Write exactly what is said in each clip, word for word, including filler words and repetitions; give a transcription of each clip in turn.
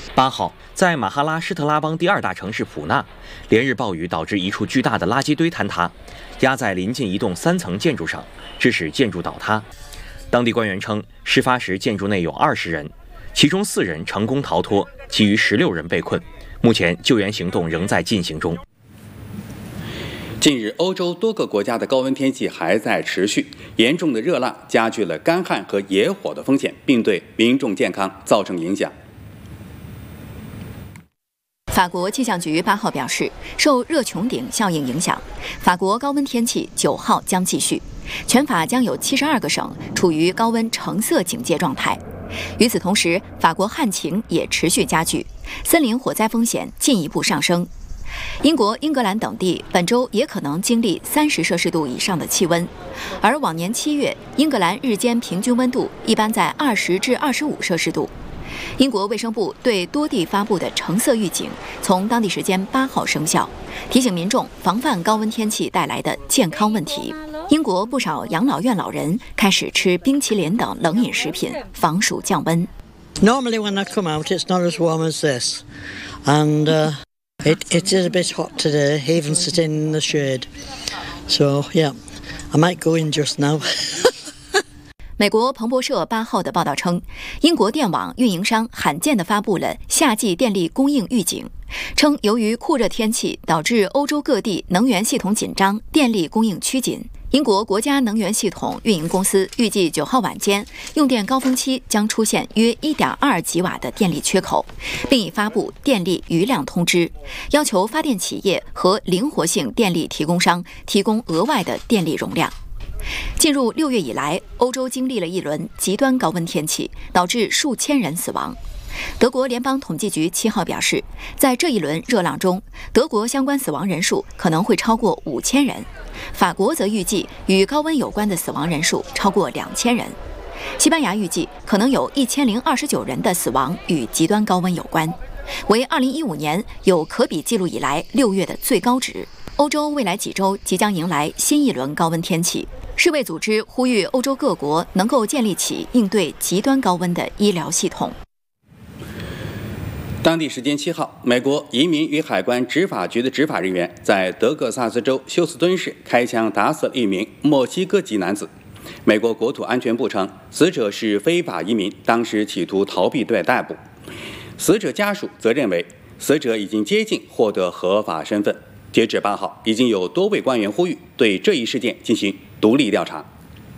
八号，在马哈拉施特拉邦第二大城市普纳，连日暴雨导致一处巨大的垃圾堆坍塌，压在临近一栋三层建筑上，致使建筑倒塌。当地官员称，事发时建筑内有二十人，其中四人成功逃脱，其余十六人被困。目前救援行动仍在进行中。 近日，欧洲多个国家的高温天气还在持续，严重的热浪加剧了干旱和野火的风险，并对民众健康造成影响。 法国气象局八号表示，受热穹顶效应影响，法国高温天气九号将继续，全法将有七十二个省处于高温橙色警戒状态。与此同时，法国旱情也持续加剧，森林火灾风险进一步上升。英国、英格兰等地本周也可能经历三十摄氏度以上的气温，而往年七月，英格兰日间平均温度一般在二十至二十五摄氏度。英国卫生部对多地发布的橙色预警从当地时间八号生效，提醒民众防范高温天气带来的健康问题。英国不少养老院老人开始吃冰淇淋等冷饮食品，防暑降温。 Normally when I come out, it's not as warm as this, and uh, it it is a bit hot today, even sitting in the shade. So yeah, I might go in just now. 美国彭博社八号的报道称，英国电网运营商罕见地发布了夏季电力供应预警，称由于酷热天气导致欧洲各地能源系统紧张，电力供应趋紧。英国国家能源系统运营公司预计九号晚间用电高峰期将出现约 一点二吉瓦的电力缺口，并已发布电力余量通知，要求发电企业和灵活性电力提供商提供额外的电力容量。进入六月以来，欧洲经历了一轮极端高温天气，导致数千人死亡。德国联邦统计局七号表示，在这一轮热浪中，德国相关死亡人数可能会超过五千人。法国则预计与高温有关的死亡人数超过两千人。西班牙预计可能有一千零二十九人的死亡与极端高温有关，为二零一五年有可比记录以来六月的最高值。欧洲未来几周即将迎来新一轮高温天气。世卫组织呼吁欧洲各国能够建立起应对极端高温的医疗系统。 当地时间七号，美国移民与海关执法局的执法人员在德克萨斯州休斯敦市开枪打死了一名墨西哥籍男子。美国国土安全部称，死者是非法移民，当时企图逃避被逮捕。死者家属则认为，死者已经接近获得合法身份。截至八号，已经有多位官员呼吁对这一事件进行独立调查。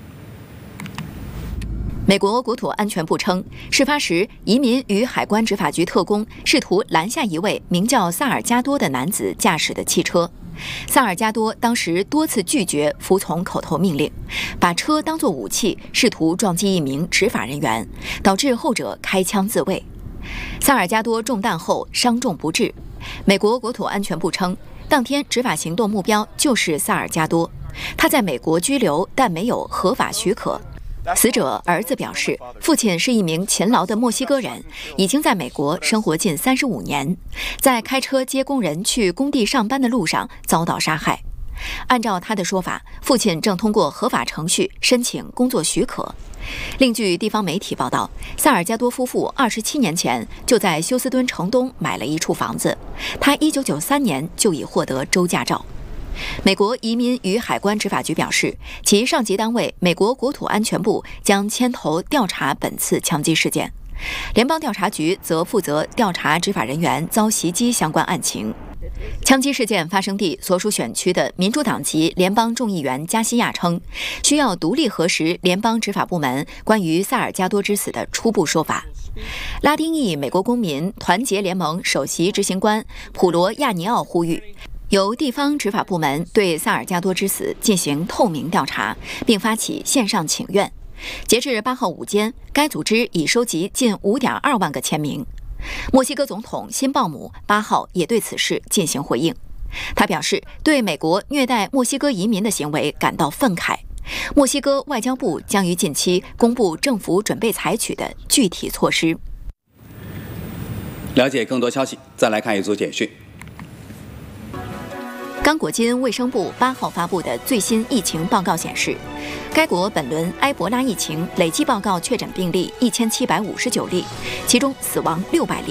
美国国土安全部称，事发时，移民与海关执法局特工试图拦下一位名叫萨尔加多的男子驾驶的汽车。萨尔加多当时多次拒绝服从口头命令，把车当作武器，试图撞击一名执法人员，导致后者开枪自卫。萨尔加多中弹后伤重不治。美国国土安全部称，当天执法行动目标就是萨尔加多，他在美国居留，但没有合法许可。死者儿子表示，父亲是一名勤劳的墨西哥人，已经在美国生活近三十五年，在开车接工人去工地上班的路上遭到杀害。按照他的说法，父亲正通过合法程序申请工作许可。另据地方媒体报道，萨尔加多夫妇二十七年前就在休斯敦城东买了一处房子，他一九九三年就已获得州驾照。美国移民与海关执法局表示，其上级单位美国国土安全部将牵头调查本次枪击事件，联邦调查局则负责调查执法人员遭袭击相关案情。枪击事件发生地所属选区的民主党籍联邦众议员加西亚称，需要独立核实联邦执法部门关于萨尔加多之死的初步说法。拉丁裔美国公民团结联盟首席执行官普罗亚尼奥呼吁，由地方执法部门对萨尔加多之死进行透明调查，并发起线上请愿。截至八号午间，该组织已收集近 五点二万个签名。墨西哥总统辛鲍姆八号也对此事进行回应，他表示对美国虐待墨西哥移民的行为感到愤慨。墨西哥外交部将于近期公布政府准备采取的具体措施。 了解更多消息，再来看一组简讯。 刚果金卫生部八号发布的最新疫情报告显示，该国本轮埃博拉疫情累计报告确诊病例一千七百五十九例，其中死亡六百例。